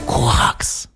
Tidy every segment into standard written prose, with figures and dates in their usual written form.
Korax.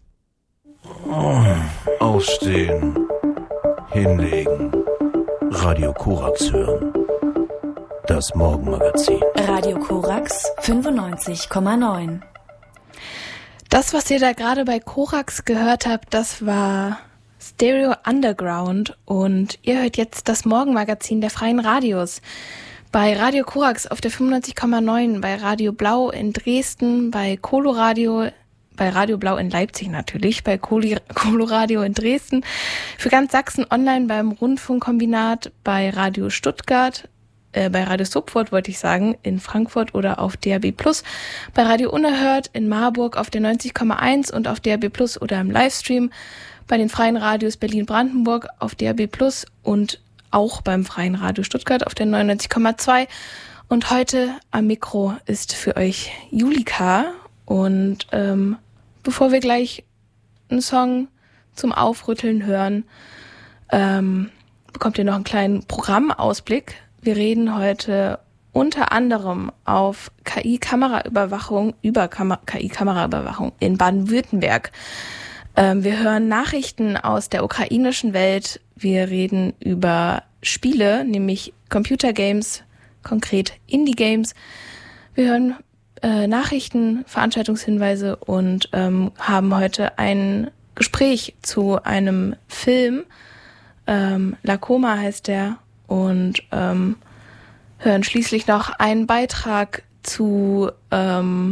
Aufstehen. Hinlegen. Radio Korax hören. Das Morgenmagazin. Radio Korax 95,9. Das, was ihr da gerade bei Korax gehört habt, das war Stereo Underground und ihr hört jetzt das Morgenmagazin der Freien Radios. Bei Radio Korax auf der 95,9, bei Radio Blau in Dresden, bei Coloradio, bei Radio Blau in Leipzig natürlich, bei Coloradio in Dresden, für ganz Sachsen online beim Rundfunkkombinat, bei Radio Stuttgart, bei Radio Sopfort wollte ich sagen, in Frankfurt oder auf DAB+, bei Radio Unerhört in Marburg auf der 90,1 und auf DAB+ oder im Livestream, bei den Freien Radios Berlin-Brandenburg auf DAB+ und auch beim Freien Radio Stuttgart auf der 99,2. Und heute am Mikro ist für euch Julika. Und bevor wir gleich einen Song zum Aufrütteln hören, bekommt ihr noch einen kleinen Programmausblick. Wir reden heute unter anderem auf KI-Kameraüberwachung, KI-Kameraüberwachung in Baden-Württemberg. Wir hören Nachrichten aus der ukrainischen Welt. Wir reden über Spiele, nämlich Computergames, konkret Indie-Games. Wir hören Nachrichten, Veranstaltungshinweise und haben heute ein Gespräch zu einem Film. Lacoma heißt der. Und hören schließlich noch einen Beitrag zu, er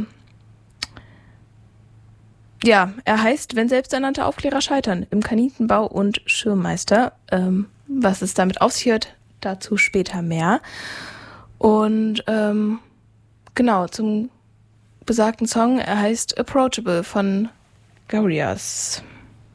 heißt, wenn selbsternannte Aufklärer scheitern, im Kaninchenbau und Schirmmeister. Was es damit auf sich hört, dazu später mehr. Und genau, zum besagten Song, er heißt Approachable von Gorillaz.